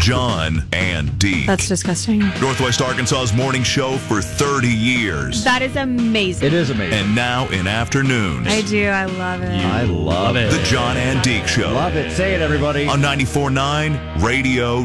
John and Deke. That's disgusting. Northwest Arkansas's morning show for 30 years. That is amazing. It is amazing. And now in afternoons. I do. I love it. I love it. The John and Deke Show. Love it. Say it, everybody. On 94.9 Radio